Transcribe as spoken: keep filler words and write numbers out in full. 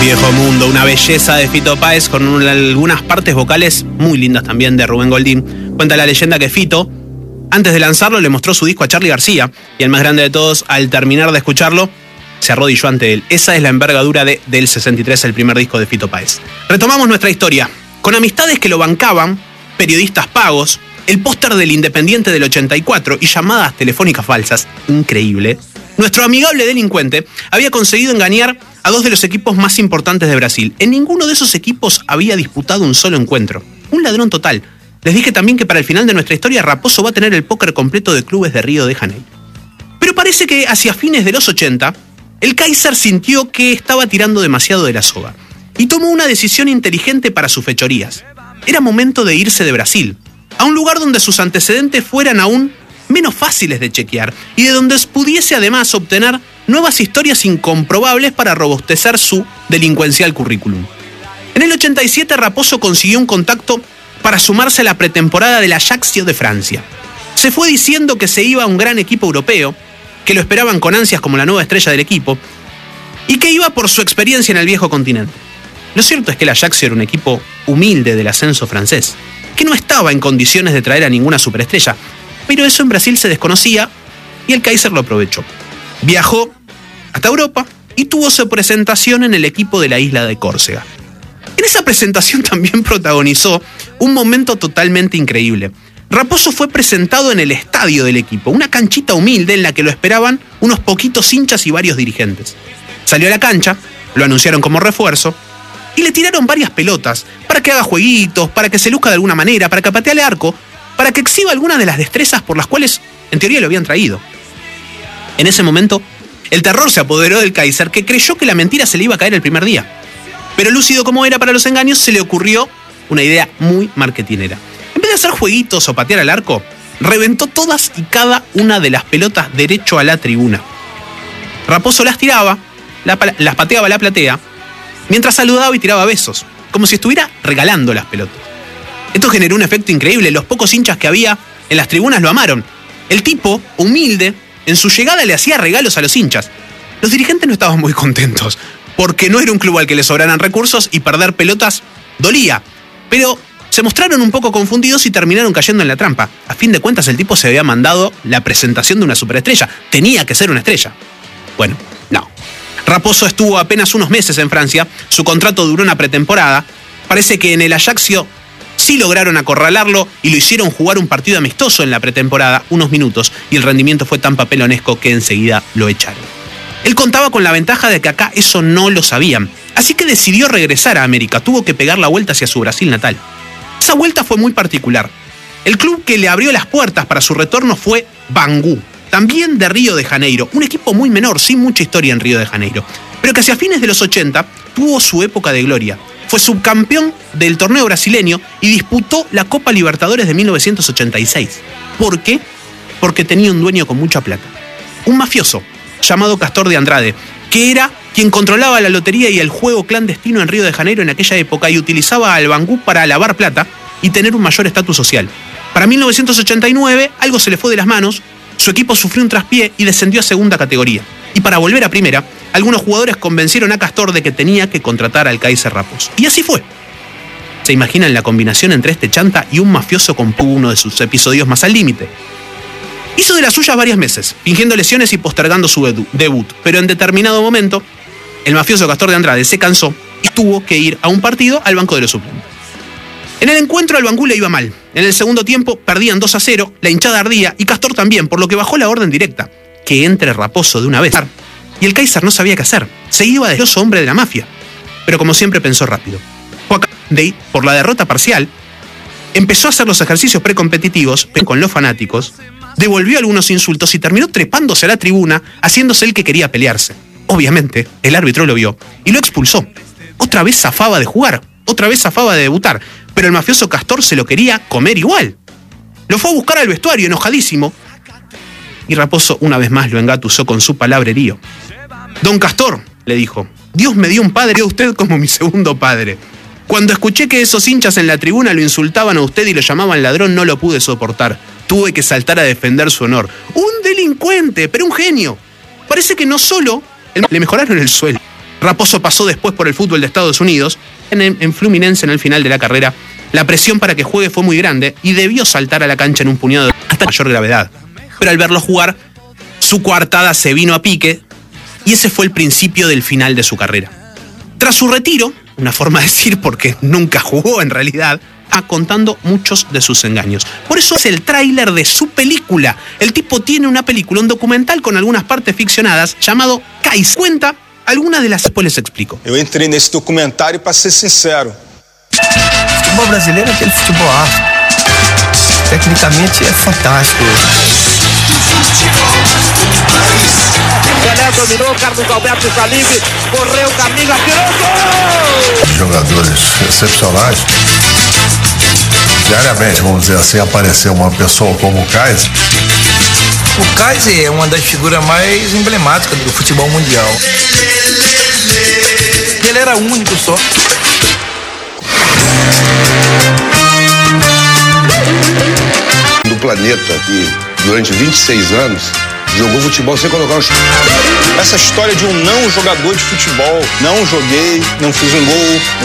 Viejo Mundo, una belleza de Fito Páez con un, algunas partes vocales muy lindas también de Rubén Goldín. Cuenta la leyenda que Fito, antes de lanzarlo, le mostró su disco a Charly García y el más grande de todos, al terminar de escucharlo, se arrodilló ante él. Esa es la envergadura de Del sesenta y tres, el primer disco de Fito Páez. Retomamos nuestra historia. Con amistades que lo bancaban, periodistas pagos, el póster del Independiente del ochenta y cuatro y llamadas telefónicas falsas, increíble, nuestro amigable delincuente había conseguido engañar a dos de los equipos más importantes de Brasil. En ninguno de esos equipos había disputado un solo encuentro. Un ladrón total. Les dije también que para el final de nuestra historia Raposo va a tener el póker completo de clubes de Río de Janeiro. Pero parece que hacia fines de los ochenta, el Kaiser sintió que estaba tirando demasiado de la soga y tomó una decisión inteligente para sus fechorías. Era momento de irse de Brasil, a un lugar donde sus antecedentes fueran aún menos fáciles de chequear y de donde pudiese además obtener nuevas historias incomprobables para robustecer su delincuencial currículum. En el ochenta y siete, Raposo consiguió un contacto para sumarse a la pretemporada del Ajaccio de Francia. Se fue diciendo que se iba a un gran equipo europeo, que lo esperaban con ansias como la nueva estrella del equipo, y que iba por su experiencia en el viejo continente. Lo cierto es que el Ajaccio era un equipo humilde del ascenso francés, que no estaba en condiciones de traer a ninguna superestrella, pero eso en Brasil se desconocía y el Kaiser lo aprovechó. Viajó hasta Europa y tuvo su presentación en el equipo de la isla de Córcega. En esa presentación también protagonizó un momento totalmente increíble. Raposo fue presentado en el estadio del equipo, una canchita humilde en la que lo esperaban unos poquitos hinchas y varios dirigentes. Salió a la cancha, lo anunciaron como refuerzo y le tiraron varias pelotas para que haga jueguitos, para que se luzca de alguna manera, para que patee al arco, para que exhiba algunas de las destrezas por las cuales en teoría lo habían traído. En ese momento, el terror se apoderó del Kaiser, que creyó que la mentira se le iba a caer el primer día. Pero lúcido como era para los engaños, se le ocurrió una idea muy marketinera. En vez de hacer jueguitos o patear al arco, reventó todas y cada una de las pelotas derecho a la tribuna. Raposo las tiraba, las pateaba a la platea, mientras saludaba y tiraba besos, como si estuviera regalando las pelotas. Esto generó un efecto increíble. Los pocos hinchas que había en las tribunas lo amaron. El tipo, humilde, en su llegada le hacía regalos a los hinchas. Los dirigentes no estaban muy contentos, porque no era un club al que le sobraran recursos y perder pelotas dolía. Pero se mostraron un poco confundidos y terminaron cayendo en la trampa. A fin de cuentas, el tipo se había mandado la presentación de una superestrella. Tenía que ser una estrella. Bueno, no. Raposo estuvo apenas unos meses en Francia. Su contrato duró una pretemporada. Parece que en el Ajaccio sí lograron acorralarlo y lo hicieron jugar un partido amistoso en la pretemporada, unos minutos, y el rendimiento fue tan papelonesco que enseguida lo echaron. Él contaba con la ventaja de que acá eso no lo sabían, así que decidió regresar a América. Tuvo que pegar la vuelta hacia su Brasil natal. Esa vuelta fue muy particular. El club que le abrió las puertas para su retorno fue Bangu, también de Río de Janeiro, un equipo muy menor, sin mucha historia en Río de Janeiro, pero que hacia fines de los ochenta tuvo su época de gloria. Fue subcampeón del torneo brasileño y disputó la Copa Libertadores de mil novecientos ochenta y seis. ¿Por qué? Porque tenía un dueño con mucha plata. Un mafioso llamado Castor de Andrade, que era quien controlaba la lotería y el juego clandestino en Río de Janeiro en aquella época y utilizaba al Bangu para lavar plata y tener un mayor estatus social. Para mil novecientos ochenta y nueve algo se le fue de las manos, su equipo sufrió un traspié y descendió a segunda categoría. Y para volver a primera, algunos jugadores convencieron a Castor de que tenía que contratar al Kaiser Raposo. Y así fue. ¿Se imaginan la combinación entre este chanta y un mafioso con uno de sus episodios más al límite? Hizo de las suyas varios meses, fingiendo lesiones y postergando su debut, pero en determinado momento, el mafioso Castor de Andrade se cansó y tuvo que ir a un partido al banco de los suplentes. En el encuentro al Bangu le iba mal. En el segundo tiempo perdían dos a cero, la hinchada ardía y Castor también, por lo que bajó la orden directa, que entre Raposo de una vez. Y el Kaiser no sabía qué hacer, se iba de los hombres de la mafia. Pero como siempre pensó rápido. Day, por la derrota parcial, empezó a hacer los ejercicios precompetitivos con los fanáticos, devolvió algunos insultos y terminó trepándose a la tribuna, haciéndose el que quería pelearse. Obviamente, el árbitro lo vio y lo expulsó. Otra vez zafaba de jugar, otra vez zafaba de debutar, pero el mafioso Castor se lo quería comer igual. Lo fue a buscar al vestuario enojadísimo y Raposo una vez más lo engatusó con su palabrerío. Don Castor, le dijo, Dios me dio un padre y a usted como mi segundo padre. Cuando escuché que esos hinchas en la tribuna lo insultaban a usted y lo llamaban ladrón, no lo pude soportar. Tuve que saltar a defender su honor. Un delincuente, pero un genio. Parece que no solo le mejoraron el sueldo, Raposo pasó después por el fútbol de Estados Unidos. En, en Fluminense, en el final de la carrera, la presión para que juegue fue muy grande y debió saltar a la cancha en un puñado de hasta mayor gravedad. Pero al verlo jugar, su coartada se vino a pique y ese fue el principio del final de su carrera. Tras su retiro, una forma de decir porque nunca jugó en realidad, a contando muchos de sus engaños. Por eso es el tráiler de su película. El tipo tiene una película, un documental con algunas partes ficcionadas llamado Kais. Cuenta algunas de las, después les explico. Eu entrei nesse documentário para ser sincero. O futebol brasileiro é aquele futebol alto. Tecnicamente é fantástico. Pelé dominou, Carlos Alberto está livre, correu, caminho, atirou, gol! Jogadores excepcionais. Diariamente, vamos dizer assim, apareceu uma pessoa como o Kaiser. O Kaiser é uma das figuras mais emblemáticas do futebol mundial. Ele era único só. Do planeta que durante vinte e seis anos jogou futebol sem colocar os... Essa história de um não jogador de futebol, não joguei, não fiz um gol,